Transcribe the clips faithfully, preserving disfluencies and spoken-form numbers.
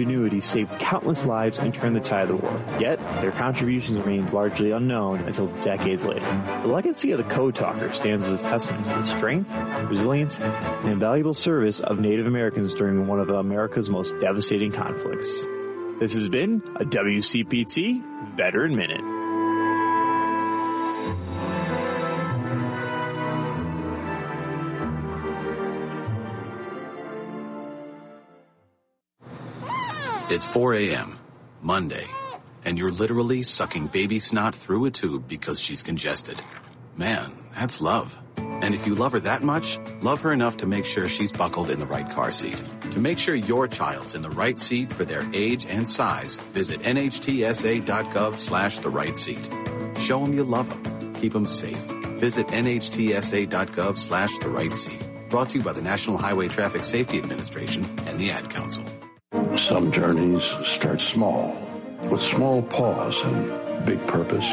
ingenuity saved countless lives and turned the tide of the war. Yet, their contributions remained largely unknown until decades later. The legacy of the Code Talker stands as a testament to the strength, resilience, and invaluable service of Native Americans during one of America's most devastating conflicts. This has been a W C P T Veteran Minute. It's four a.m., Monday, and you're literally sucking baby snot through a tube because she's congested. Man, that's love. And if you love her that much, love her enough to make sure she's buckled in the right car seat. To make sure your child's in the right seat for their age and size, visit nhtsa.gov slash the right seat. Show them you love them. Keep them safe. Visit nhtsa.gov slash the right seat. Brought to you by the National Highway Traffic Safety Administration and the Ad Council. Some journeys start small, with small pause and big purpose.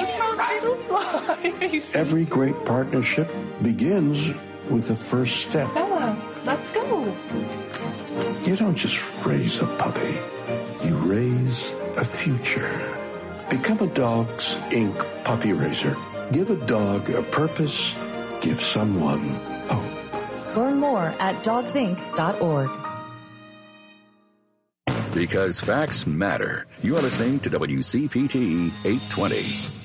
Every great partnership begins with the first step. Bella, let's go. You don't just raise a puppy. You raise a future. Become a Dogs Incorporated puppy raiser. Give a dog a purpose. Give someone hope. Learn more at dogs inc dot org. Because facts matter. You are listening to W C P T eight twenty.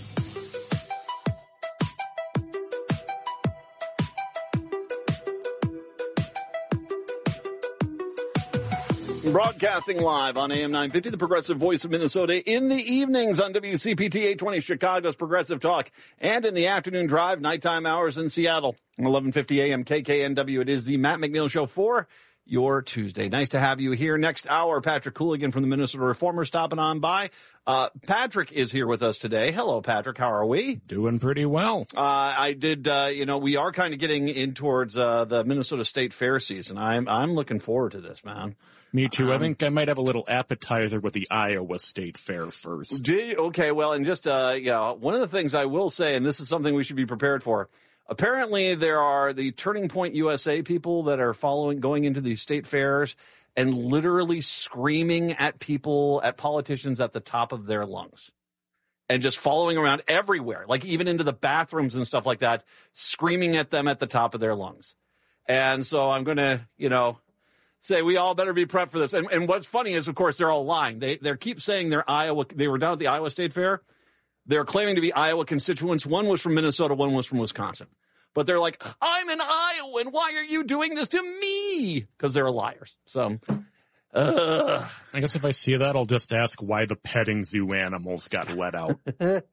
Broadcasting live on A M nine fifty, the Progressive Voice of Minnesota, in the evenings on W C P T eight twenty, Chicago's Progressive Talk, and in the afternoon drive, nighttime hours in Seattle, eleven fifty A M K K N W. It is the Matt McNeil Show for your Tuesday. Nice to have you here. Next hour, Patrick Cooligan from the Minnesota Reformer stopping on by. Uh, Patrick is here with us today. Hello, Patrick. How are we? Doing pretty well. Uh, I did, uh, you know, we are kind of getting in towards, uh, the Minnesota State Fair season. I'm, I'm looking forward to this, man. Me too. Um, I think I might have a little appetizer with the Iowa State Fair first. Do you? Okay, well, and just, uh, you know, one of the things I will say, and this is something we should be prepared for, apparently there are the Turning Point U S A people that are following, going into these state fairs and literally screaming at people, at politicians at the top of their lungs. And just following around everywhere, like even into the bathrooms and stuff like that, screaming at them at the top of their lungs. And so I'm going to, you know, say we all better be prepped for this. And, and what's funny is, of course, they're all lying. They they keep saying they're Iowa. They were down at the Iowa State Fair. They're claiming to be Iowa constituents. One was from Minnesota. One was from Wisconsin. But they're like, I'm an Iowan. Why are you doing this to me? Because they're liars. So, uh. I guess if I see that, I'll just ask why the petting zoo animals got let out. the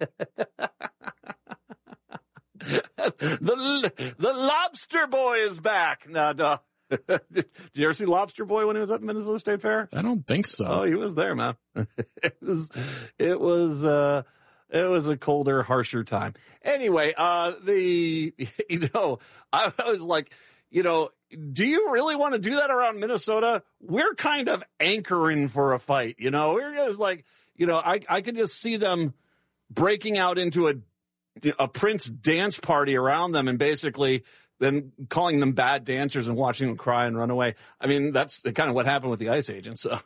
the lobster boy is back. No, no. Did you ever see Lobster Boy when he was at the Minnesota State Fair? I don't think so. Oh, he was there, man. it was, it was, uh, it was a colder, harsher time. Anyway, uh, the, you know, I was like, you know, do you really want to do that around Minnesota? We're kind of anchoring for a fight, you know, we're just like, you know, I, I could just see them breaking out into a, a Prince dance party around them and basically then calling them bad dancers and watching them cry and run away. I mean, that's kind of what happened with the ICE agents. So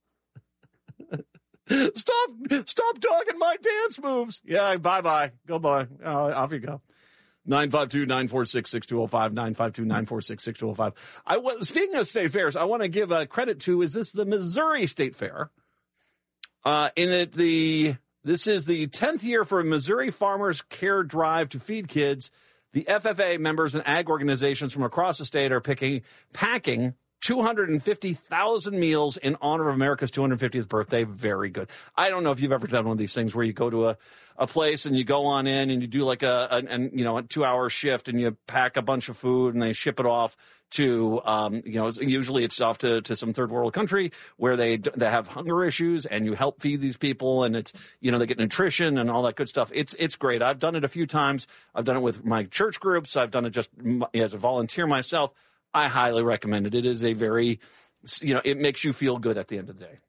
stop, stop dogging my dance moves. Yeah, bye-bye. Go bye. Oh, off you go. nine five two, nine four six, six two zero five, nine five two, nine four six, six two zero five. I was, speaking of state fairs, I want to give a credit to, is this the Missouri State Fair? Uh, in it, the, this is the tenth year for Missouri Farmers Care Drive to feed kids. The F F A members and ag organizations from across the state are picking, packing two hundred fifty thousand meals in honor of America's two hundred fiftieth birthday. Very good. I don't know if you've ever done one of these things where you go to a, a place and you go on in and you do like a, a, a you know, a two hour shift and you pack a bunch of food and they ship it off to, um, you know, it's, usually it's off to, to some third world country where they, they have hunger issues and you help feed these people and it's, you know, they get nutrition and all that good stuff. It's, it's great. I've done it a few times. I've done it with my church groups. I've done it just as a volunteer myself. I highly recommend it. It is a very, you know, it makes you feel good at the end of the day.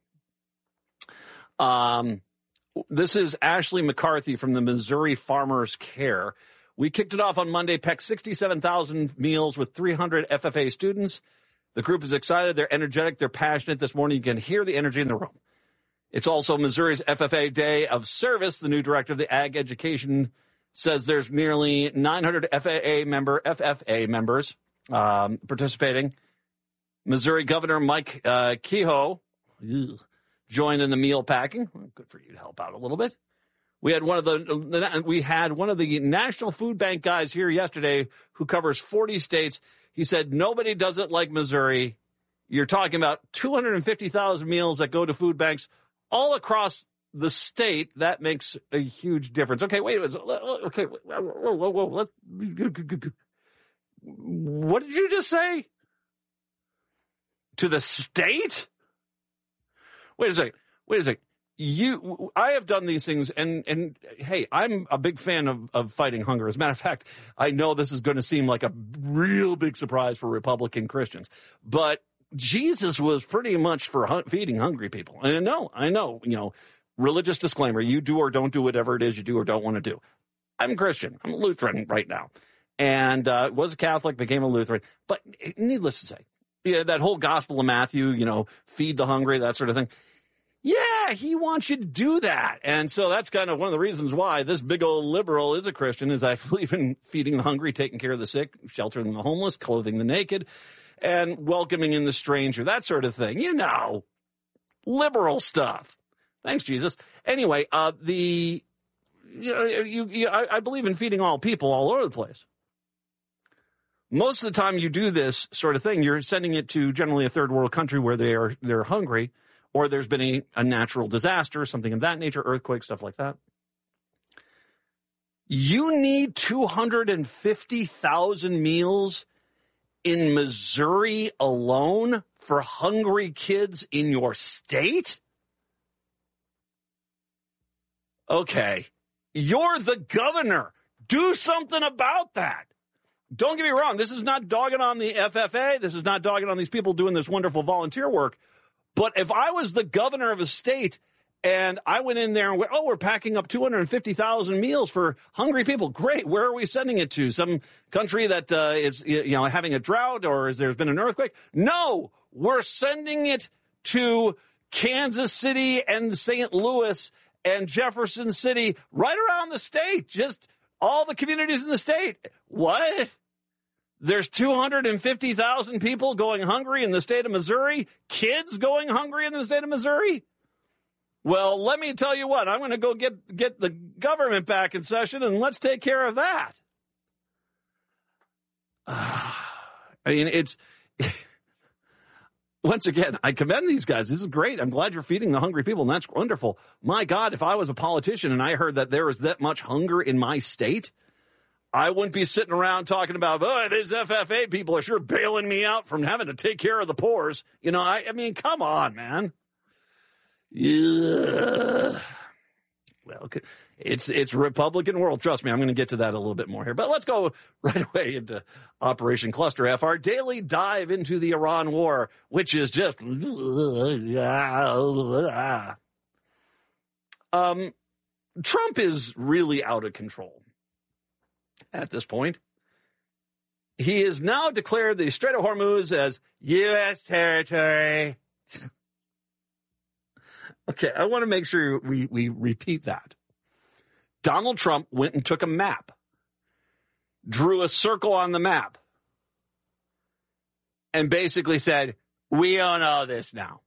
Um, this is Ashley McCarthy from the Missouri Farmers Care. We kicked it off on Monday, packed sixty-seven thousand meals with three hundred F F A students. The group is excited. They're energetic. They're passionate. This morning, you can hear the energy in the room. It's also Missouri's F F A Day of Service. The new director of the Ag Education says there's nearly nine hundred F A A member F F A members um, participating. Missouri Governor Mike uh, Kehoe ugh, joined in the meal packing. Well, good for you to help out a little bit. We had one of the we had one of the National Food Bank guys here yesterday who covers forty states. He said nobody does it like Missouri. You're talking about two hundred fifty thousand meals that go to food banks all across the state. That makes a huge difference. Okay, wait. Okay, whoa, whoa, whoa. Let's, what did you just say? To the state? Wait a second. Wait a second. You, I have done these things, and, and hey, I'm a big fan of, of fighting hunger. As a matter of fact, I know this is going to seem like a real big surprise for Republican Christians, but Jesus was pretty much for hun- feeding hungry people. And I know, I know, you know, religious disclaimer, you do or don't do whatever it is you do or don't want to do. I'm Christian. I'm a Lutheran right now. And uh, was a Catholic, became a Lutheran. But needless to say, yeah, that whole Gospel of Matthew, you know, feed the hungry, that sort of thing. Yeah, he wants you to do that. And so that's kind of one of the reasons why this big old liberal is a Christian, is I believe in feeding the hungry, taking care of the sick, sheltering the homeless, clothing the naked, and welcoming in the stranger, that sort of thing. You know, liberal stuff. Thanks, Jesus. Anyway, uh, the, you know, you, you, I, I believe in feeding all people all over the place. Most of the time you do this sort of thing, you're sending it to generally a third world country where they are, they're hungry, or there's been a, a natural disaster, something of that nature, earthquake, stuff like that. You need two hundred fifty thousand meals in Missouri alone for hungry kids in your state? Okay, you're the governor. Do something about that. Don't get me wrong. This is not dogging on the F F A. This is not dogging on these people doing this wonderful volunteer work. But if I was the governor of a state and I went in there and went, oh, we're packing up two hundred fifty thousand meals for hungry people. Great. Where are we sending it to? Some country that uh, is, you know, having a drought, or is there's been an earthquake? No, we're sending it to Kansas City and Saint Louis and Jefferson City, right around the state, just all the communities in the state. What? There's two hundred fifty thousand people going hungry in the state of Missouri? Kids going hungry in the state of Missouri? Well, let me tell you what, I'm going to go get, get the government back in session, and let's take care of that. Uh, I mean, it's, once again, I commend these guys. This is great. I'm glad you're feeding the hungry people, and that's wonderful. My God, if I was a politician and I heard that there is that much hunger in my state, I wouldn't be sitting around talking about, oh, these F F A people are sure bailing me out from having to take care of the poors. You know, I, I mean, come on, man. Yeah. Well, it's it's Republican world. Trust me, I'm going to get to that a little bit more here. But let's go right away into Operation Cluster F, our daily dive into the Iran war, which is just um, Trump is really out of control at this point. He has now declared the Strait of Hormuz as U S territory. Okay, I want to make sure we, we repeat that. Donald Trump went and took a map, drew a circle on the map, and basically said, we own all this now.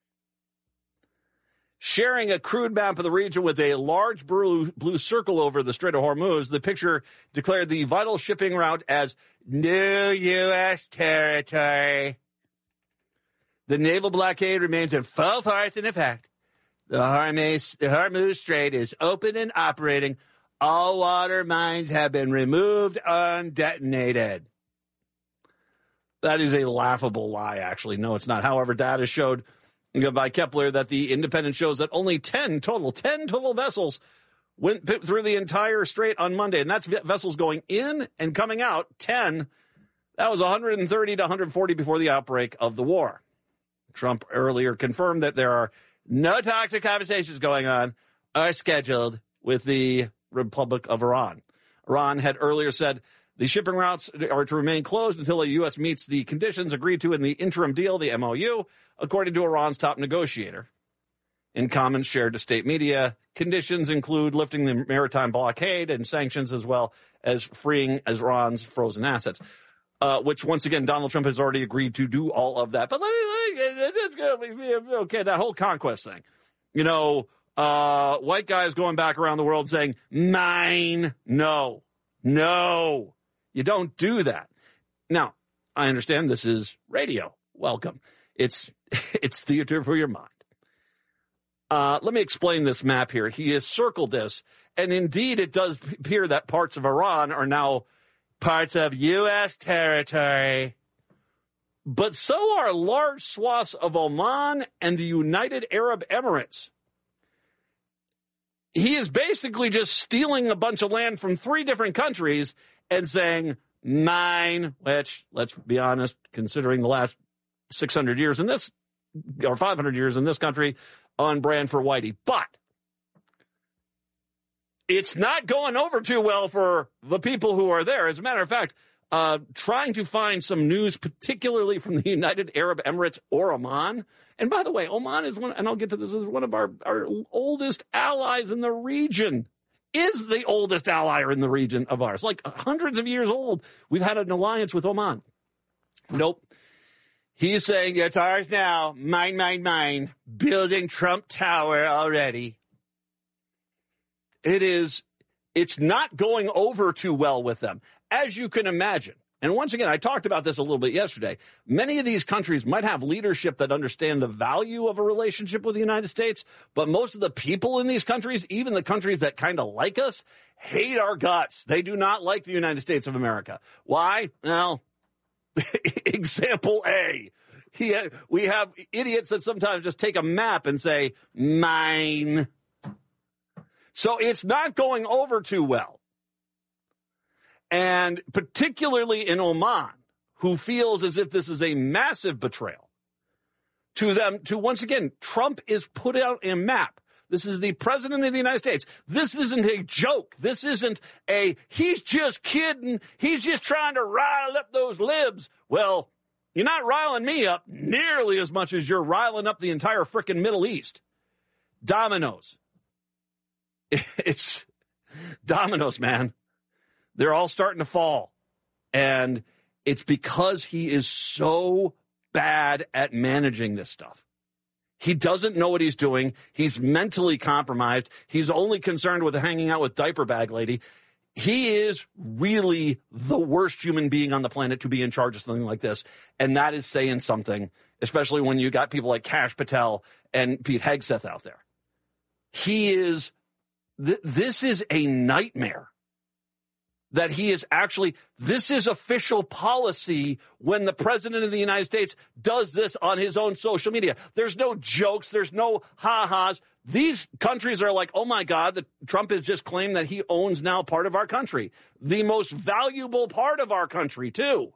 Sharing a crude map of the region with a large blue, blue circle over the Strait of Hormuz, the picture declared the vital shipping route as new U S territory. The naval blockade remains in full force in effect. The Hormuz, the Hormuz Strait is open and operating. All water mines have been removed undetonated. That is a laughable lie, actually. No, it's not. However, data showed by Kepler that the Independent shows that only ten total, ten total vessels went through the entire strait on Monday. And that's vessels going in and coming out, ten. That was one hundred thirty to one hundred forty before the outbreak of the war. Trump earlier confirmed that there are no toxic conversations going on or scheduled with the Republic of Iran. Iran had earlier said The shipping routes are to remain closed until the U S meets the conditions agreed to in the interim deal, the M O U, according to Iran's top negotiator. In comments shared to state media, conditions include lifting the maritime blockade and sanctions, as well as freeing Iran's frozen assets, uh, which, once again, Donald Trump has already agreed to do all of that. But let me, let me, okay, that whole conquest thing. You know, uh, white guys going back around the world saying, mine. No, no. You don't do that. Now, I understand this is radio. Welcome. It's it's theater for your mind. Uh, let me explain this map here. He has circled this, and indeed it does appear that parts of Iran are now parts of U S territory. But so are large swaths of Oman and the United Arab Emirates. He is basically just stealing a bunch of land from three different countries and saying, mine, which, let's be honest, considering the last six hundred years in this, or five hundred years in this country, on brand for Whitey. But it's not going over too well for the people who are there. As a matter of fact, uh, trying to find some news, particularly from the United Arab Emirates or Oman. And by the way, Oman is one, and I'll get to this, is one of our, our oldest allies in the region. Is the oldest ally in the region of ours, like hundreds of years old. We've had an alliance with Oman. Nope. He's saying it's ours now. Mine, mine, mine. Building Trump Tower already. It is, it's not going over too well with them, as you can imagine. And once again, I talked about this a little bit yesterday. Many of these countries might have leadership that understand the value of a relationship with the United States, but most of the people in these countries, even the countries that kind of like us, hate our guts. They do not like the United States of America. Why? Well, example A. He, we have idiots that sometimes just take a map and say, mine. So it's not going over too well. And particularly in Oman, who feels as if this is a massive betrayal to them, to once again, Trump is put out a map. This is the president of the United States. This isn't a joke. This isn't a, he's just kidding. He's just trying to rile up those libs. Well, you're not riling me up nearly as much as you're riling up the entire frickin' Middle East. Dominoes. It's dominoes, man. They're all starting to fall. And it's because he is so bad at managing this stuff. He doesn't know what he's doing. He's mentally compromised. He's only concerned with hanging out with diaper bag lady. He is really the worst human being on the planet to be in charge of something like this. And that is saying something, especially when you got people like Kash Patel and Pete Hegseth out there. He is, th- this is a nightmare. That he is actually, this is official policy when the president of the United States does this on his own social media. There's no jokes. There's no ha-has. These countries are like, oh, my God, the, Trump has just claimed that he owns now part of our country, the most valuable part of our country, too.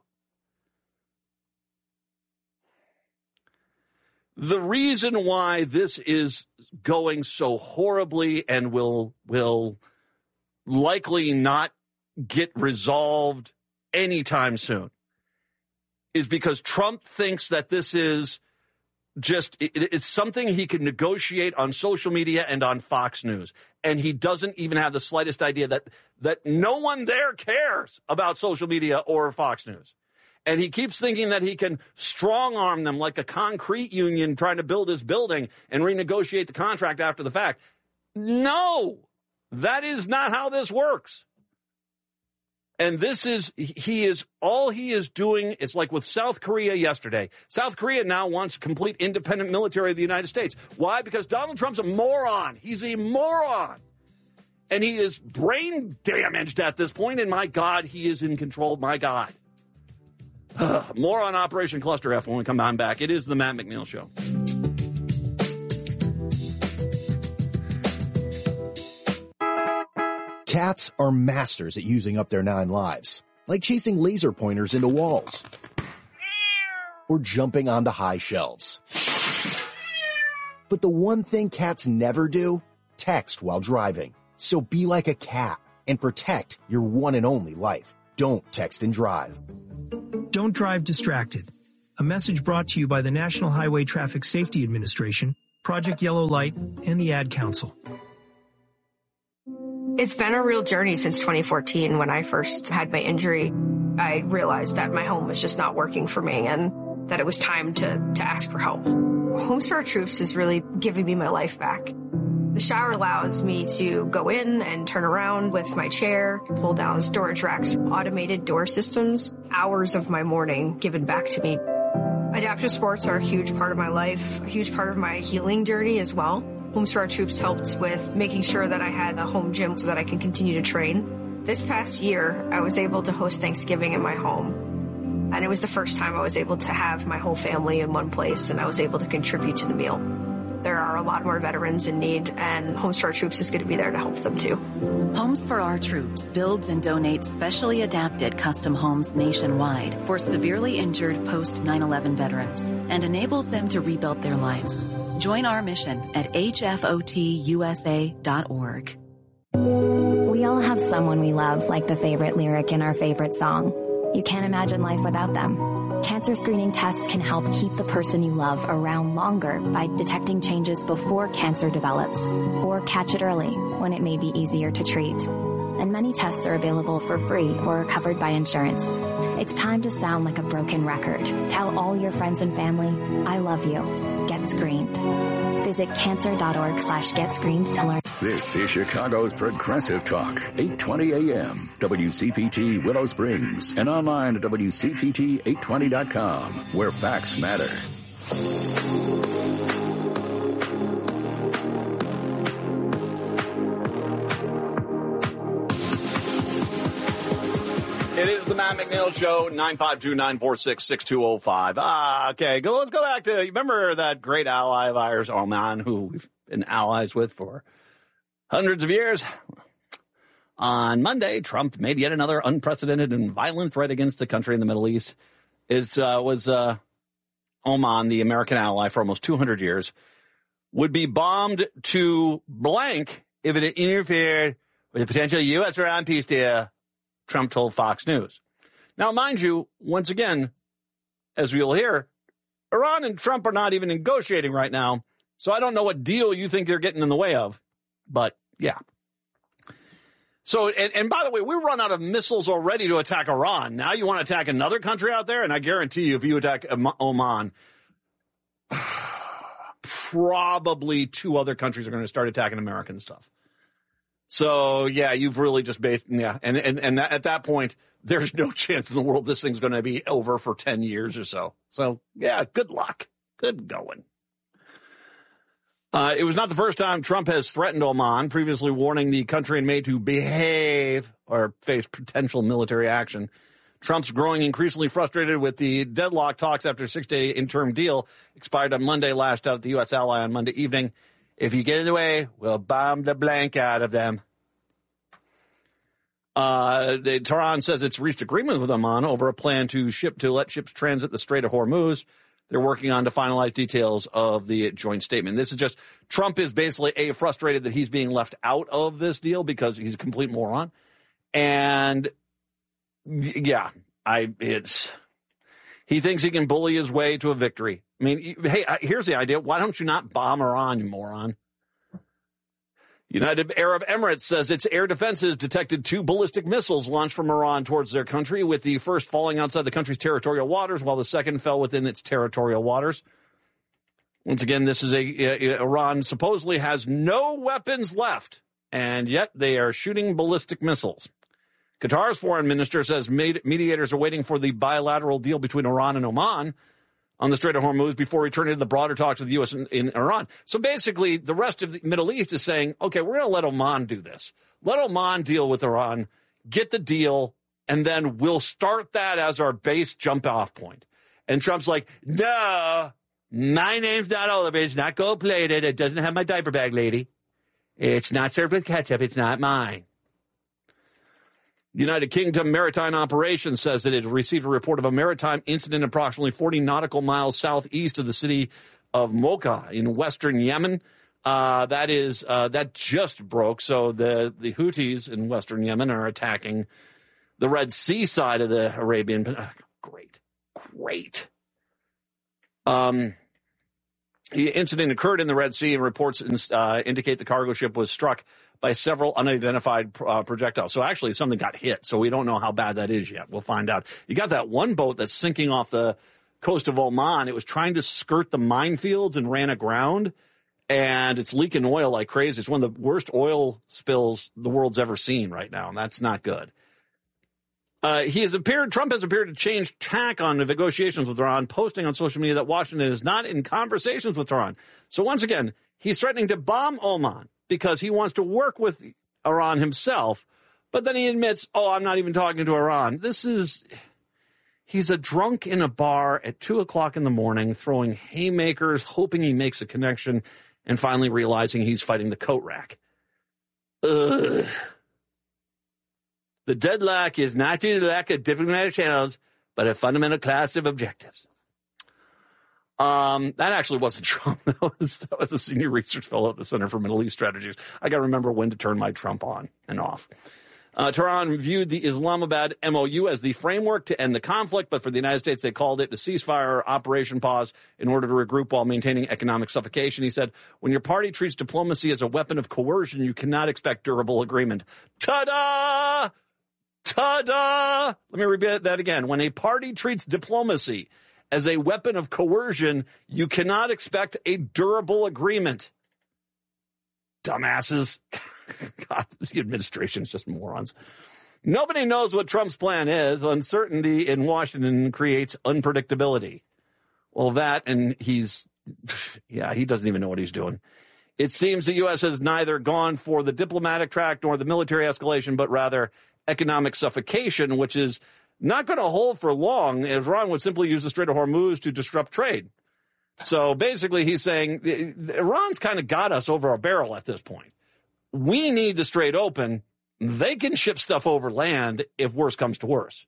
The reason why this is going so horribly and will will likely not get resolved anytime soon is because Trump thinks that this is just, it, it's something he can negotiate on social media and on Fox News. And he doesn't even have the slightest idea that, that no one there cares about social media or Fox News. And he keeps thinking that he can strong arm them like a concrete union trying to build his building and renegotiate the contract after the fact. No, that is not how this works. And this is, he is, all he is doing, it's like with South Korea yesterday. South Korea now wants complete independent military of the United States. Why? Because Donald Trump's a moron. He's a moron. And he is brain damaged at this point, and my God, he is in control. My God. More on Operation Cluster F when we come on back. It is the Matt McNeil Show. Cats are masters at using up their nine lives, like chasing laser pointers into walls or jumping onto high shelves. But the one thing cats never do, text while driving. So be like a cat and protect your one and only life. don't text and drive. Don't drive distracted. A message brought to you by the National Highway Traffic Safety Administration, Project Yellow Light, and the Ad Council. It's been a real journey since twenty fourteen when I first had my injury. I realized that my home was just not working for me and that it was time to, to ask for help. Homes for Our Troops is really giving me my life back. The shower allows me to go in and turn around with my chair, pull down storage racks, automated door systems, hours of my morning given back to me. Adaptive sports are a huge part of my life, a huge part of my healing journey as well. Homes for Our Troops helped with making sure that I had a home gym so that I can continue to train. This past year, I was able to host Thanksgiving in my home. And it was the first time I was able to have my whole family in one place, and I was able to contribute to the meal. There are a lot more veterans in need, and Homes for Our Troops is going to be there to help them too. Homes for Our Troops builds and donates specially adapted custom homes nationwide for severely injured post nine eleven veterans and enables them to rebuild their lives. Join our mission at H F O T U S A dot org. We all have someone we love, like the favorite lyric in our favorite song. You can't imagine life without them. Cancer screening tests can help keep the person you love around longer by detecting changes before cancer develops, or catch it early when it may be easier to treat. And many tests are available for free or covered by insurance. It's time to sound like a broken record. Tell all your friends and family, I love you. Get screened. Visit cancer.org slash get screened to learn. This is Chicago's Progressive Talk, eight twenty A M, W C P T Willow Springs, and online at W C P T eight twenty dot com, where facts matter. It is the Matt McNeil Show, nine five two, nine four six, six two zero five. Ah, okay, go, let's go back to, remember that great ally of ours, Oman, who we've been allies with for hundreds of years? On Monday, Trump made yet another unprecedented and violent threat against the country in the Middle East. It uh, was uh, Oman, the American ally for almost two hundred years, would be bombed to blank if it interfered with a potential U S-Iran peace deal, Trump told Fox News. Now, mind you, once again, as we'll hear, Iran and Trump are not even negotiating right now, so I don't know what deal you think they're getting in the way of, but yeah. So, and, and by the way, we run out of missiles already to attack Iran. Now you want to attack another country out there? And I guarantee you, if you attack Oman, probably two other countries are going to start attacking American stuff. So, yeah, you've really just based, yeah. And, and, and that, at that point, there's no chance in the world this thing's going to be over for ten years or so. So, yeah, good luck. Good going. Uh, it was not the first time Trump has threatened Oman, previously warning the country in May to behave or face potential military action. Trump's growing increasingly frustrated with the deadlock talks after a six-day interim deal expired on Monday, lashed out at the U S ally on Monday evening. If you get in the way, we'll bomb the blank out of them. Uh, the, Tehran says it's reached agreement with Oman over a plan to ship to let ships transit the Strait of Hormuz. They're working on to finalize details of the joint statement. This is just, Trump is basically A, frustrated that he's being left out of this deal because he's a complete moron. And yeah, I, it's, he thinks he can bully his way to a victory. I mean, hey, here's the idea. Why don't you not bomb Iran, you moron? United Arab Emirates says its air defenses detected two ballistic missiles launched from Iran towards their country, with the first falling outside the country's territorial waters, while the second fell within its territorial waters. Once again, this is a, a Iran supposedly has no weapons left, and yet they are shooting ballistic missiles. Qatar's foreign minister says mediators are waiting for the bilateral deal between Iran and Oman on the Strait of Hormuz before returning to the broader talks with the U S in, in Iran. So basically, the rest of the Middle East is saying, okay, we're going to let Oman do this. Let Oman deal with Iran, get the deal, and then we'll start that as our base jump-off point. And Trump's like, no, my name's not Oliver. It's not gold-plated. It doesn't have my diaper bag, lady. It's not served with ketchup. It's not mine. United Kingdom Maritime Operations says that it received a report of a maritime incident approximately forty nautical miles southeast of the city of Mocha in western Yemen. Uh, that is, uh, that just broke. So the, the Houthis in western Yemen are attacking the Red Sea side of the Arabian Peninsula. Great, great. Um, the incident occurred in the Red Sea, and reports uh, indicate the cargo ship was struck by several unidentified uh, projectiles. So actually something got hit, so we don't know how bad that is yet. We'll find out. You got that one boat that's sinking off the coast of Oman. It was trying to skirt the minefields and ran aground, and it's leaking oil like crazy. It's one of the worst oil spills the world's ever seen right now, and that's not good. Uh, he has appeared, Trump has appeared to change tack on the negotiations with Iran, posting on social media that Washington is not in conversations with Iran. So once again, he's threatening to bomb Oman because he wants to work with Iran himself, but then he admits, oh, I'm not even talking to Iran. This is, he's a drunk in a bar at two o'clock in the morning, throwing haymakers, hoping he makes a connection, and finally realizing he's fighting the coat rack. Ugh. The deadlock is not due to the lack of diplomatic channels, but a fundamental clash of objectives. Um, that actually wasn't Trump. That was, that was a senior research fellow at the Center for Middle East Strategies. I got to remember when to turn my Trump on and off. Uh, Tehran viewed the Islamabad M O U as the framework to end the conflict, but for the United States, they called it a ceasefire operation pause in order to regroup while maintaining economic suffocation. He said, when your party treats diplomacy as a weapon of coercion, you cannot expect durable agreement. Ta-da! Ta-da! Let me repeat that again. When a party treats diplomacy as a weapon of coercion, you cannot expect a durable agreement. Dumbasses. God, the administration is just morons. Nobody knows what Trump's plan is. Uncertainty in Washington creates unpredictability. Well, that, and he's, yeah, he doesn't even know what he's doing. It seems the U S has neither gone for the diplomatic track nor the military escalation, but rather economic suffocation, which is not going to hold for long, as Iran would simply use the Strait of Hormuz to disrupt trade. So basically he's saying Iran's kind of got us over a barrel at this point. We need the Strait open. They can ship stuff over land if worse comes to worse.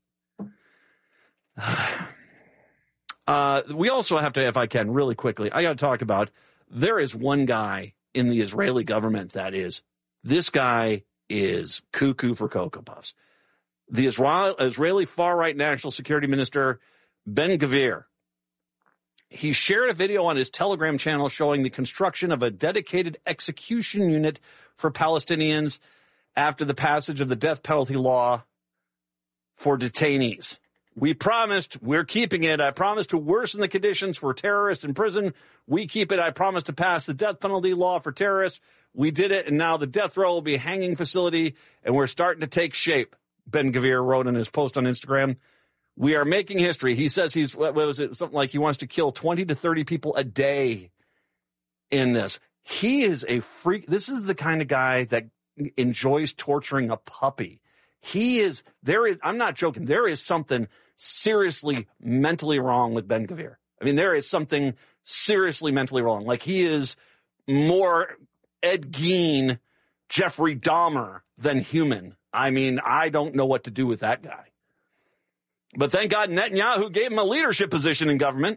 Uh, we also have to, if I can, really quickly, I got to talk about, there is one guy in the Israeli government that is, this guy is cuckoo for Cocoa Puffs. The Israel, Israeli far-right national security minister, Ben-Gvir, he shared a video on his Telegram channel showing the construction of a dedicated execution unit for Palestinians after the passage of the death penalty law for detainees. We promised, we're keeping it. I promised to worsen the conditions for terrorists in prison. We keep it. I promised to pass the death penalty law for terrorists. We did it, and now the death row will be a hanging facility, and we're starting to take shape, Ben-Gvir wrote in his post on Instagram. We are making history. He says he's, what was it, something like he wants to kill twenty to thirty people a day in this. He is a freak. This is the kind of guy that enjoys torturing a puppy. He is, there is, I'm not joking, there is something seriously mentally wrong with Ben-Gvir. I mean, there is something seriously mentally wrong. Like, he is more Ed Gein, Jeffrey Dahmer than human. I mean, I don't know what to do with that guy. But thank God Netanyahu gave him a leadership position in government.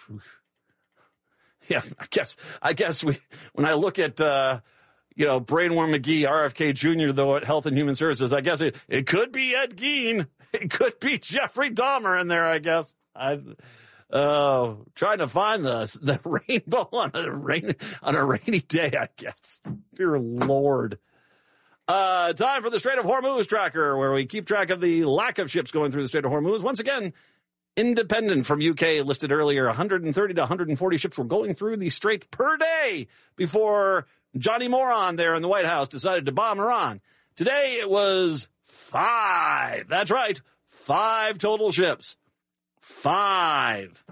Yeah, I guess, I guess we, when I look at, uh, you know, Brainworm McGee, R F K Junior, though, at Health and Human Services, I guess it, it could be Ed Gein. It could be Jeffrey Dahmer in there, I guess. I, oh, trying to find the, the rainbow on a rain, on a rainy day, I guess. Dear Lord. Uh, time for the Strait of Hormuz tracker, where we keep track of the lack of ships going through the Strait of Hormuz. Once again, independent from U K, listed earlier, one hundred thirty to one hundred forty ships were going through the strait per day before Johnny Moron there in the White House decided to bomb Iran. Today it was five. That's right. Five total ships. Five.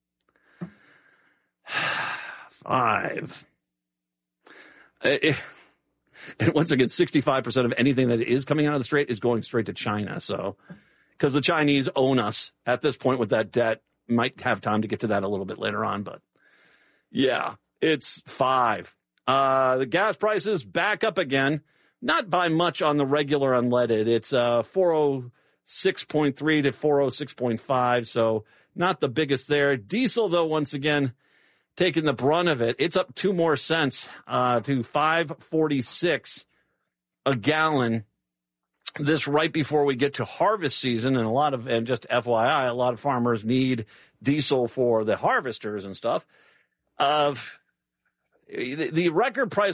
Five. It, and once again, sixty-five percent of anything that is coming out of the strait is going straight to China. So, because the Chinese own us at this point with that debt. Might have time to get to that a little bit later on, but yeah, it's five. Uh, the gas prices back up again, not by much on the regular unleaded. It's uh, four oh six point three to four oh six point five, so not the biggest there. Diesel, though, once again, taking the brunt of it. It's up two more cents uh, to five forty-six a gallon. this right before we get to harvest season, and a lot of, and just F Y I, a lot of farmers need diesel for the harvesters and stuff. Of uh, the, the record price